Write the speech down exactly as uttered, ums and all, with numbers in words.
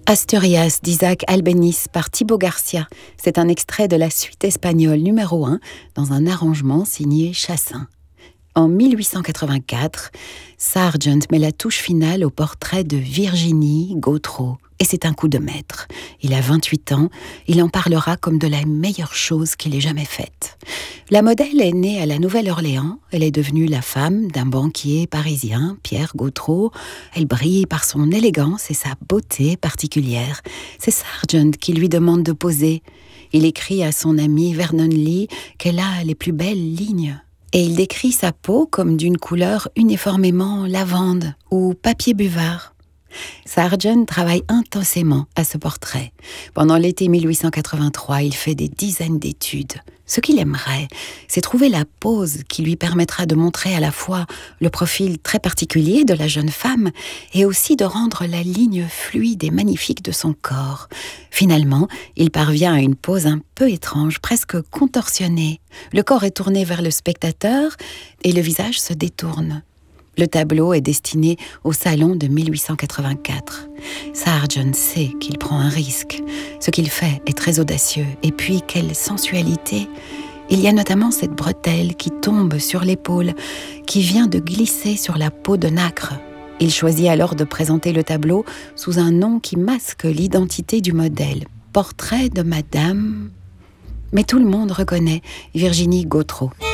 Asturias d'Isaac Albéniz par Thibaut Garcia. C'est un extrait de la suite espagnole numéro un dans un arrangement signé Chassin. En mille huit cent quatre-vingt-quatre, Sargent met la touche finale au portrait de Virginie Gautreau. Et c'est un coup de maître. Il a vingt-huit ans, il en parlera comme de la meilleure chose qu'il ait jamais faite. La modèle est née à la Nouvelle-Orléans. Elle est devenue la femme d'un banquier parisien, Pierre Gautreau. Elle brille par son élégance et sa beauté particulière. C'est Sargent qui lui demande de poser. Il écrit à son ami Vernon Lee qu'elle a les plus belles lignes. Et il décrit sa peau comme d'une couleur uniformément lavande ou papier buvard. Sargent travaille intensément à ce portrait. Pendant l'été mille huit cent quatre-vingt-trois, il fait des dizaines d'études. Ce qu'il aimerait, c'est trouver la pose qui lui permettra de montrer à la fois le profil très particulier de la jeune femme et aussi de rendre la ligne fluide et magnifique de son corps. Finalement, il parvient à une pose un peu étrange, presque contorsionnée. Le corps est tourné vers le spectateur et le visage se détourne. Le tableau est destiné au salon de mille huit cent quatre-vingt-quatre. Sargent sait qu'il prend un risque. Ce qu'il fait est très audacieux. Et puis, quelle sensualité! Il y a notamment cette bretelle qui tombe sur l'épaule, qui vient de glisser sur la peau de nacre. Il choisit alors de présenter le tableau sous un nom qui masque l'identité du modèle. Portrait de Madame... Mais tout le monde reconnaît Virginie Gautreau.